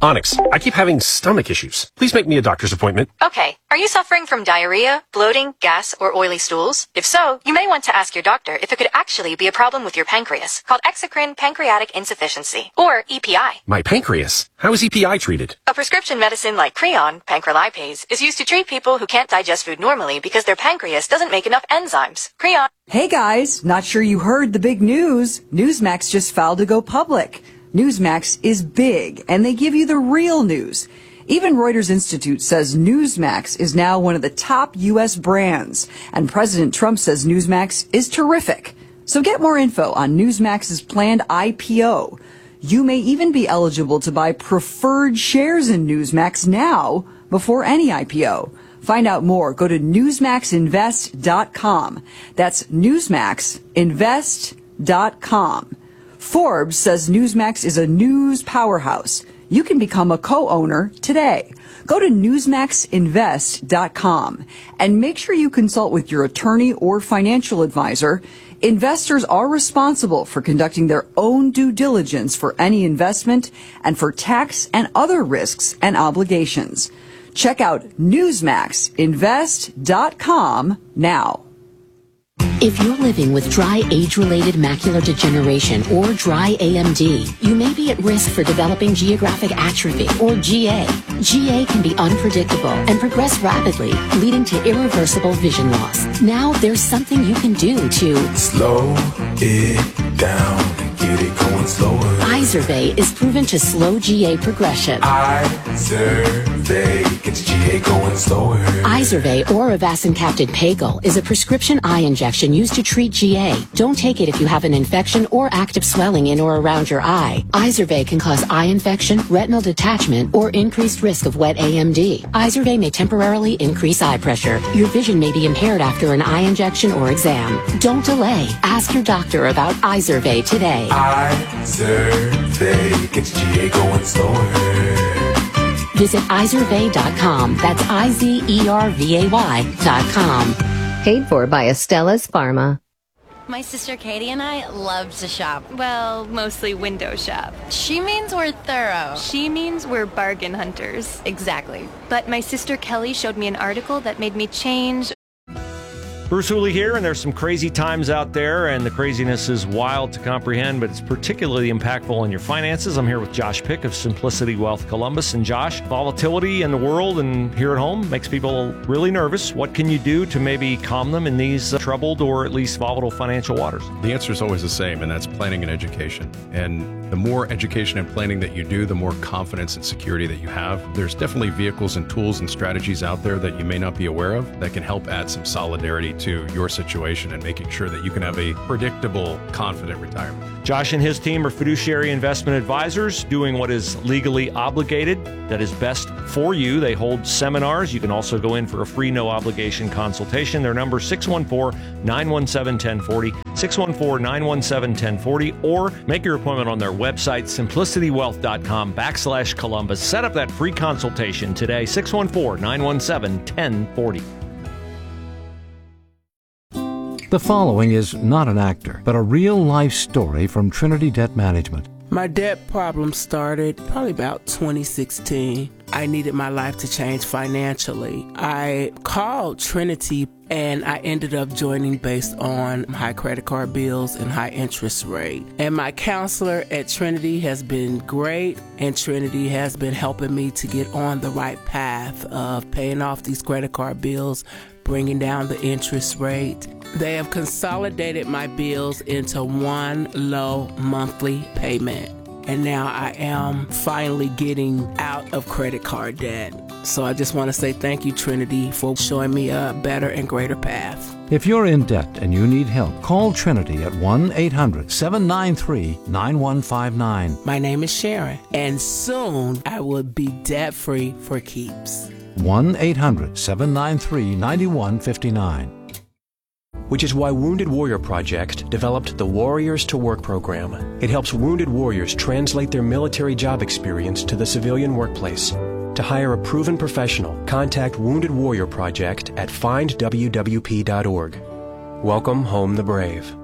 Onyx, I keep having stomach issues. Please make me a doctor's appointment. Okay. Are you suffering from diarrhea, bloating, gas, or oily stools? If so, you may want to ask your doctor if it could actually be a problem with your pancreas, called exocrine pancreatic insufficiency, or EPI. My pancreas? How is EPI treated? A prescription medicine like Creon, pancrelipase, is used to treat people who can't digest food normally because their pancreas doesn't make enough enzymes. Creon. Hey guys, not sure you heard the big news. Newsmax just filed to go public. Newsmax is big, and they give you the real news. Even Reuters Institute says Newsmax is now one of the top U.S. brands, and President Trump says Newsmax is terrific. So get more info on Newsmax's planned IPO. You may even be eligible to buy preferred shares in Newsmax now before any IPO. Find out more. Go to newsmaxinvest.com. That's newsmaxinvest.com. Forbes says Newsmax is a news powerhouse. You can become a co-owner today. Go to newsmaxinvest.com and make sure you consult with your attorney or financial advisor. Investors are responsible for conducting their own due diligence for any investment and for tax and other risks and obligations. Check out newsmaxinvest.com now. If you're living with dry age-related macular degeneration or dry AMD, you may be at risk for developing geographic atrophy or GA. GA can be unpredictable and progress rapidly, leading to irreversible vision loss. Now there's something you can do to slow it down and get it going slower. Izervay is proven to slow GA progression. Izervay gets GA going slower. Izervay or avacincaptad pegol is a prescription eye injection used to treat GA. Don't take it if you have an infection or active swelling in or around your eye. Izervay can cause eye infection, retinal detachment, or increased risk of wet AMD. Izervay may temporarily increase eye pressure. Your vision may be impaired after an eye injection or exam. Don't delay. Ask your doctor about Izervay today. Izervay gets GA going slower. Visit Izervay.com. That's IZERVAY.com. Paid for by Estella's Pharma. My sister Katie and I love to shop. Well, mostly window shop. She means we're thorough. She means we're bargain hunters. Exactly. But my sister Kelly showed me an article that made me change. Bruce Hooley here, and there's some crazy times out there, and the craziness is wild to comprehend, but it's particularly impactful on your finances. I'm here with Josh Pick of Simplicity Wealth Columbus. And Josh, volatility in the world and here at home makes people really nervous. What can you do to maybe calm them in these troubled or at least volatile financial waters? The answer is always the same, and that's planning and education. And the more education and planning that you do, the more confidence and security that you have. There's definitely vehicles and tools and strategies out there that you may not be aware of that can help add some solidarity to your situation and making sure that you can have a predictable, confident retirement. Josh and his team are fiduciary investment advisors doing what is legally obligated, that is best for you. They hold seminars. You can also go in for a free, no-obligation consultation. Their number is 614-917-1040, 614-917-1040, or make your appointment on their website, simplicitywealth.com/Columbus. Set up that free consultation today, 614-917-1040. The following is not an actor, but a real-life story from Trinity Debt Management. My debt problem started probably about 2016. I needed my life to change financially. I called Trinity and I ended up joining based on high credit card bills and high interest rate. And my counselor at Trinity has been great, and Trinity has been helping me to get on the right path of paying off these credit card bills, bringing down the interest rate. They have consolidated my bills into one low monthly payment. And now I am finally getting out of credit card debt. So I just want to say thank you, Trinity, for showing me a better and greater path. If you're in debt and you need help, call Trinity at 1-800-793-9159. My name is Sharon, and soon I will be debt-free for keeps. 1-800-793-9159. Which is why Wounded Warrior Project developed the Warriors to Work program. It helps wounded warriors translate their military job experience to the civilian workplace. To hire a proven professional, contact Wounded Warrior Project at findwwp.org. Welcome home the brave.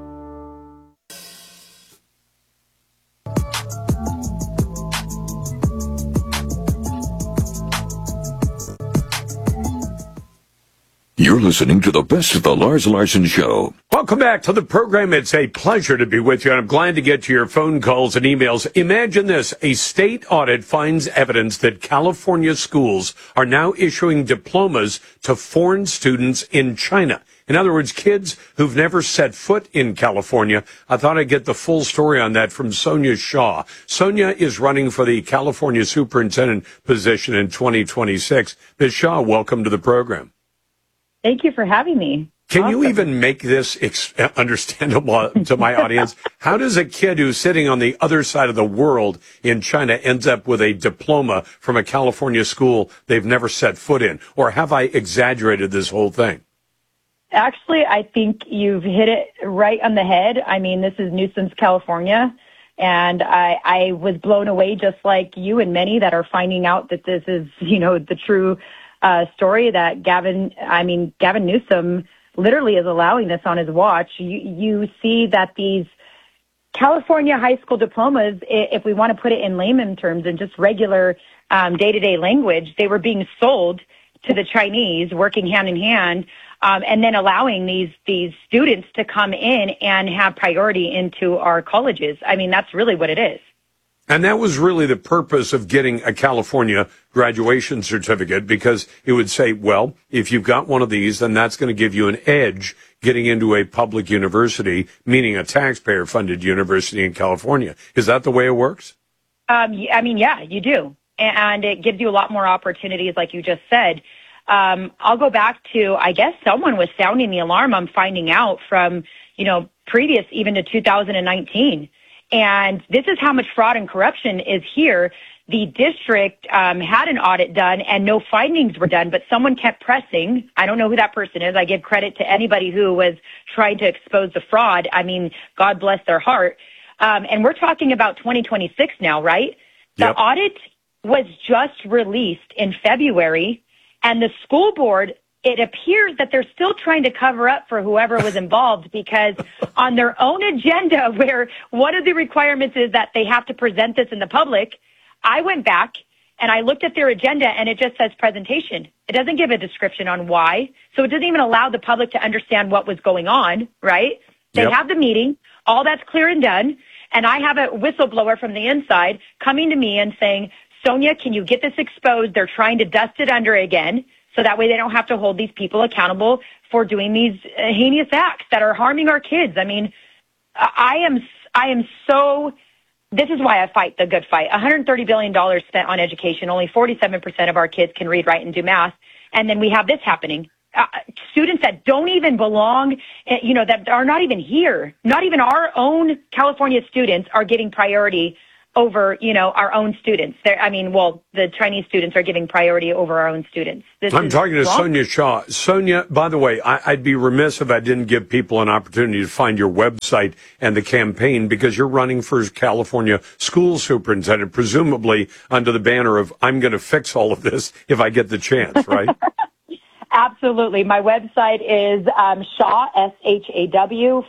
You're listening to the best of the Lars Larson Show. Welcome back to the program. It's a pleasure to be with you, and I'm glad to get to your phone calls and emails. Imagine this. A state audit finds evidence that California schools are now issuing diplomas to foreign students in China. In other words, kids who've never set foot in California. I thought I'd get the full story on that from Sonia Shaw. Sonia is running for the California superintendent position in 2026. Ms. Shaw, welcome to the program. Thank you for having me. Can you even make this understandable to my audience? How does a kid who's sitting on the other side of the world in China ends up with a diploma from a California school they've never set foot in? Or have I exaggerated this whole thing? Actually, I think you've hit it right on the head. I mean, this is Newsom's California, and I was blown away just like you and many that are finding out that this is, the true story that Gavin Newsom literally is allowing this on his watch. You see that these California high school diplomas, if we want to put it in layman terms and just regular day-to-day language, they were being sold to the Chinese, working hand in hand, and then allowing these students to come in and have priority into our colleges. I mean, that's really what it is. And that was really the purpose of getting a California graduation certificate, because it would say, well, if you've got one of these, then that's going to give you an edge getting into a public university, meaning a taxpayer-funded university in California. Is that the way it works? Yeah, you do. And it gives you a lot more opportunities, like you just said. I'll go back to, I guess someone was sounding the alarm. I'm finding out from, previous even to 2019. And this is how much fraud and corruption is here. The district had an audit done and no findings were done, but someone kept pressing. I don't know who that person is. I give credit to anybody who was trying to expose the fraud. I mean, God bless their heart. And we're talking about 2026 now, right? Yep. The audit was just released in February, and the school board, it appears that they're still trying to cover up for whoever was involved, because on their own agenda, where one of the requirements is that they have to present this in the public, I went back and I looked at their agenda and it just says presentation. It doesn't give a description on why. So it doesn't even allow the public to understand what was going on, right? They have the meeting, all that's clear and done. And I have a whistleblower from the inside coming to me and saying, Sonia, can you get this exposed? They're trying to dust it under again, so that way they don't have to hold these people accountable for doing these heinous acts that are harming our kids. I mean, I am so, this is why I fight the good fight. $130 billion spent on education. Only 47% of our kids can read, write, and do math. And then we have this happening. Students that don't even belong, that are not even here. Not even our own California students are getting priority over, our own students. The Chinese students are giving priority over our own students. I'm talking to Sonia Shaw. Sonia, by the way, I'd be remiss if I didn't give people an opportunity to find your website and the campaign, because you're running for California school superintendent, presumably under the banner of, I'm going to fix all of this if I get the chance, right? Absolutely. My website is Shaw, SHAW,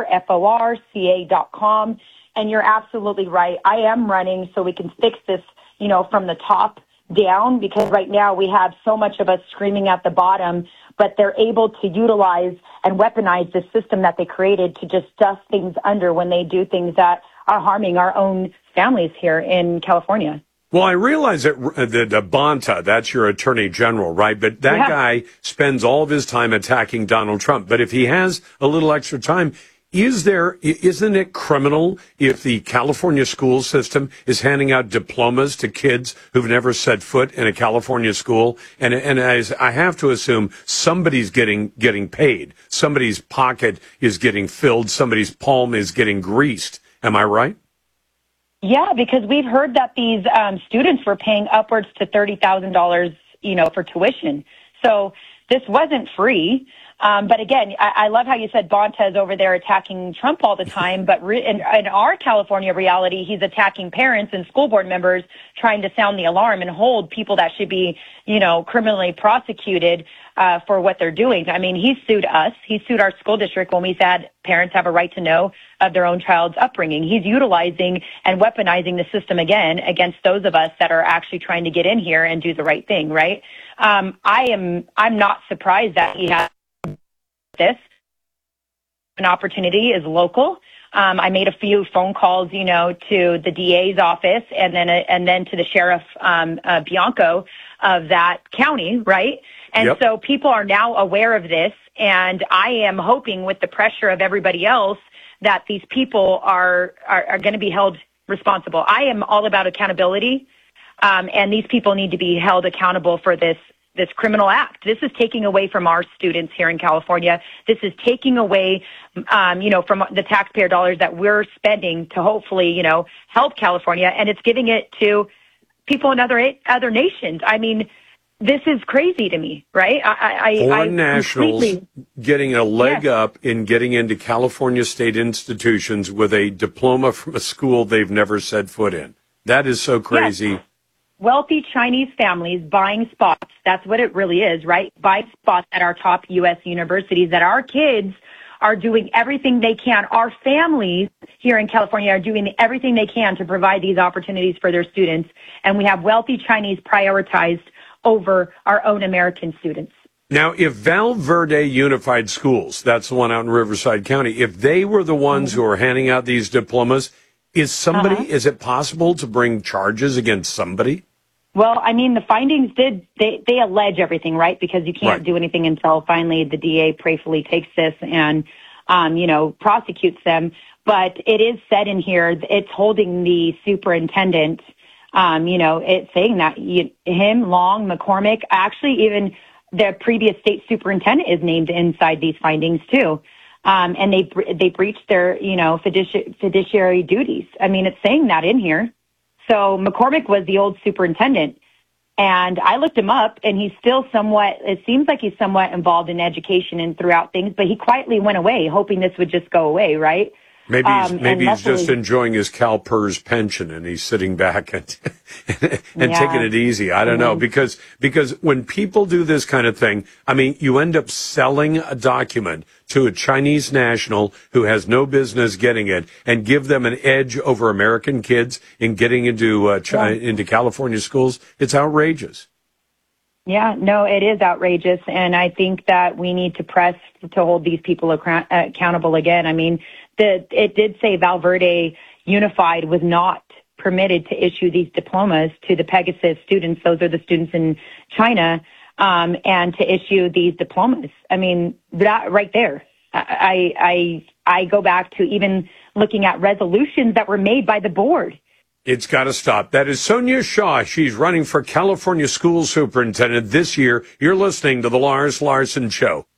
FORCA.com. And you're absolutely right. I am running so we can fix this, from the top down, because right now we have so much of us screaming at the bottom, but they're able to utilize and weaponize the system that they created to just dust things under when they do things that are harming our own families here in California. Well, I realize that Bonta, that's your attorney general, right? But that guy spends all of his time attacking Donald Trump. But if he has a little extra time, isn't it criminal if the California school system is handing out diplomas to kids who've never set foot in a California school? And as I have to assume, somebody's getting paid. Somebody's pocket is getting filled. Somebody's palm is getting greased. Am I right? Yeah, because we've heard that these students were paying upwards to $30,000, for tuition. So this wasn't free. But again, I love how you said Bonta's over there attacking Trump all the time, but in our California reality, he's attacking parents and school board members, trying to sound the alarm and hold people that should be, criminally prosecuted for what they're doing. I mean, he sued us. He sued our school district when we said parents have a right to know of their own child's upbringing. He's utilizing and weaponizing the system again against those of us that are actually trying to get in here and do the right thing, right? I'm not surprised that he has this. An opportunity is local. I made a few phone calls, to the DA's office and then to the sheriff, Bianco of that county, right? And so people are now aware of this, and I am hoping with the pressure of everybody else that these people are going to be held responsible. I am all about accountability, and these people need to be held accountable for this criminal act. This is taking away from our students here in California. This is taking away, from the taxpayer dollars that we're spending to hopefully, help California, and it's giving it to people in other nations. I mean, this is crazy to me, right? Foreign nationals getting a leg up in getting into California state institutions with a diploma from a school they've never set foot in. That is so crazy. Yes. Wealthy Chinese families buying spots. That's what it really is, right? Buying spots at our top U.S. universities that our kids are doing everything they can. Our families here in California are doing everything they can to provide these opportunities for their students. And we have wealthy Chinese prioritized over our own American students. Now, if Val Verde Unified Schools, that's the one out in Riverside County, if they were the ones who are handing out these diplomas, is it possible to bring charges against somebody? Well, I mean, the findings they allege everything, right? Because you can't do anything until finally the DA prayerfully takes this and, prosecutes them. But it is said in here, it's holding the superintendent, it's saying that him, Long, McCormick, actually even the previous state superintendent is named inside these findings too. And they breached their, fiduciary duties. I mean, it's saying that in here. So McCormick was the old superintendent, and I looked him up, and he's still it seems like he's somewhat involved in education and throughout things, but he quietly went away, hoping this would just go away, right? Maybe he's just enjoying his CalPERS pension and he's sitting back and taking it easy. I don't know, because when people do this kind of thing, I mean, you end up selling a document to a Chinese national who has no business getting it and give them an edge over American kids in getting into California schools. It's outrageous. Yeah, no, it is outrageous. And I think that we need to press to hold these people accountable again. I mean, it did say Val Verde Unified was not permitted to issue these diplomas to the Pegasus students. Those are the students in China, and to issue these diplomas. I mean, that right there. I go back to even looking at resolutions that were made by the board. It's got to stop. That is Sonia Shaw. She's running for California School Superintendent this year. You're listening to The Lars Larson Show.